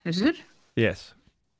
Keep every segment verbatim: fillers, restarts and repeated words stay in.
Is it? Yes.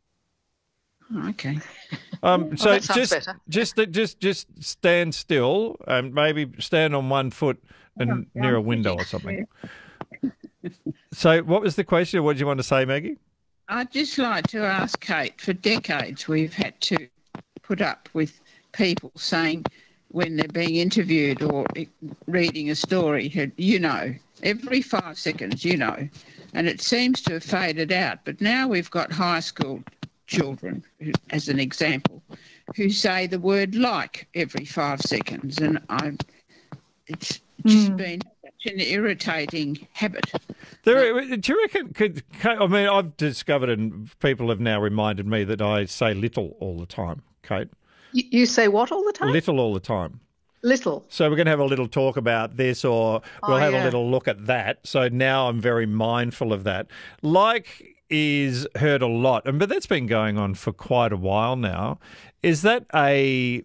Oh, okay. Um, Well, so that sounds just, better. just, just, just stand still and maybe stand on one foot and Yeah, near a I'm window sitting or something. there. So, what was the question? What did you want to say, Maggie? I'd just like to ask Kate, for decades we've had to put up with people saying when they're being interviewed or reading a story, you know, every five seconds, you know, and it seems to have faded out. But now we've got high school children, who, as an example, who say the word like every five seconds, and I, it's just Mm. been such an irritating habit. There, do you reckon? Could, I mean, I've discovered, and people have now reminded me that I say little all the time, Kate. You, you say what all the time? Little all the time. Little. So we're going to have a little talk about this, or we'll Oh, have yeah. a little look at that. So now I'm very mindful of that. Like is heard a lot, and but that's been going on for quite a while now. Is that a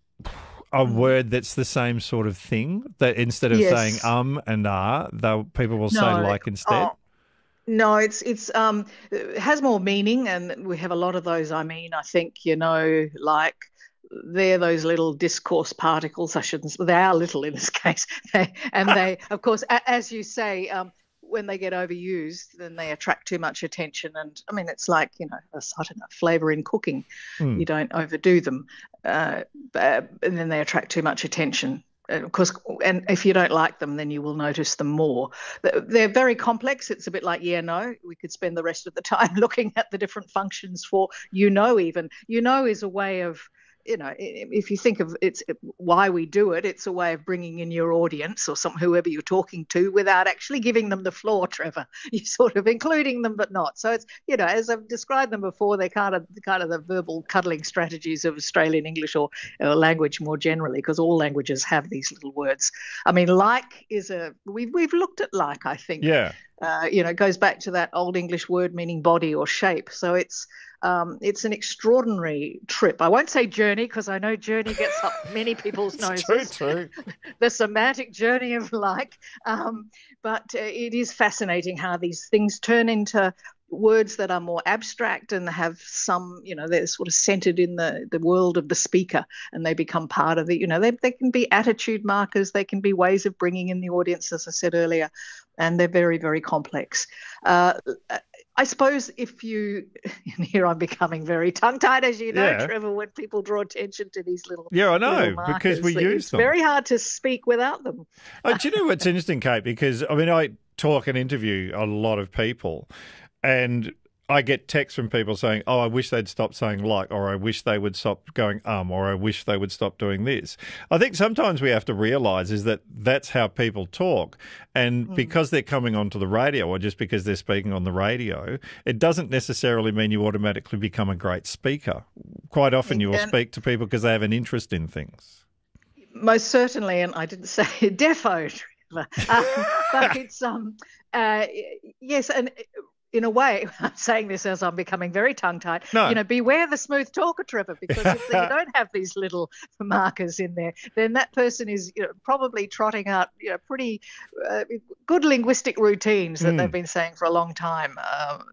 a word that's the same sort of thing, that instead of Yes. saying um and ah, they'll people will say No. like instead? Oh, no, it's it's um it has more meaning, and we have a lot of those. I mean, I think, you know, like they're those little discourse particles. I shouldn't. They are little in this case, they, and they, of course, a, as you say, um, when they get overused, then they attract too much attention. And I mean, it's like, you know, a, I don't know, flavour in cooking. Mm. You don't overdo them, uh, but, and then they attract too much attention. And of course, and if you don't like them, then you will notice them more. They're very complex. It's a bit like yeah, no. We could spend the rest of the time looking at the different functions for you know. Even you know is a way of, you know, if you think of it's why we do it, it's a way of bringing in your audience or some whoever you're talking to without actually giving them the floor, Trevor. You're sort of including them, but not. So it's, you know, as I've described them before, they're kind of kind of the verbal cuddling strategies of Australian English or uh, language more generally, because all languages have these little words. I mean, like is a we've we've looked at like, I think. Yeah. Uh, you know, it goes back to that old English word meaning body or shape. So it's um, it's an extraordinary trip. I won't say journey, because I know journey gets up many people's noses. True, true. The semantic journey of like, um, but uh, it is fascinating how these things turn into words that are more abstract and have some, you know, they're sort of centered in the, the world of the speaker, and they become part of the, you know, they, they can be attitude markers, they can be ways of bringing in the audience, as I said earlier, and they're very, very complex. Uh, I suppose if you, and here I'm becoming very tongue-tied, as you know, Yeah. Trevor, when people draw attention to these little Yeah, I know, little because markers, we it- use it's them. very hard to speak without them. Oh, do you know what's interesting, Kate? Because, I mean, I talk and interview a lot of people, and I get texts from people saying, oh, I wish they'd stop saying like, or I wish they would stop going um, or I wish they would stop doing this. I think sometimes we have to realise is that that's how people talk. And Mm. because they're coming onto the radio, or just because they're speaking on the radio, it doesn't necessarily mean you automatically become a great speaker. Quite often you will And- speak to people because they have an interest in things. Most certainly, and I didn't say defo, Trevor, um, but it's um uh yes, and in a way, I'm saying this as I'm becoming very tongue-tied. No. You know, beware the smooth talker, Trevor, because if you don't have these little markers in there, then that person is, you know, probably trotting out, you know, pretty uh, good linguistic routines that Mm. they've been saying for a long time. Um,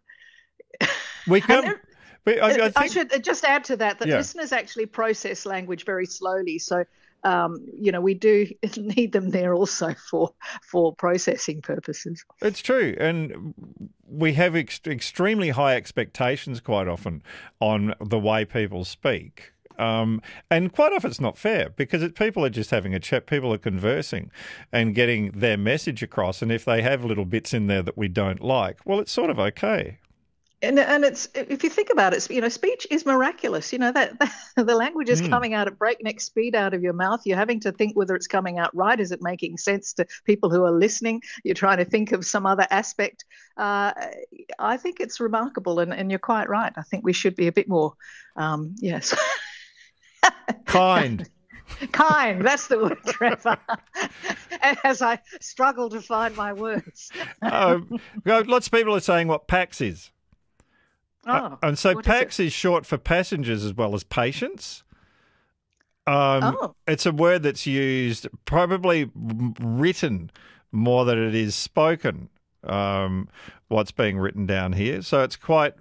We and come. there- But I, I I, think, should just add to that that Yeah. listeners actually process language very slowly. So, um, you know, we do need them there also for for processing purposes. It's true, and we have ex- extremely high expectations quite often on the way people speak. Um, and quite often it's not fair, because it, people are just having a chat, people are conversing and getting their message across. And if they have little bits in there that we don't like, well, it's sort of okay. And and it's, if you think about it, you know, speech is miraculous. You know, that, that the language is Mm. coming out at breakneck speed out of your mouth. You're having to think whether it's coming out right. Is it making sense to people who are listening? You're trying to think of some other aspect. Uh, I think it's remarkable, and, and you're quite right. I think we should be a bit more, um, yes. Kind. Kind, that's the word, Trevor. As I struggle to find my words. um, lots of people are saying what PAX is. Oh, Uh, and so what is PAX is, short for passengers as well as patients. Um, Oh. It's a word that's used, probably written more than it is spoken. um, what's being written down here. So it's quite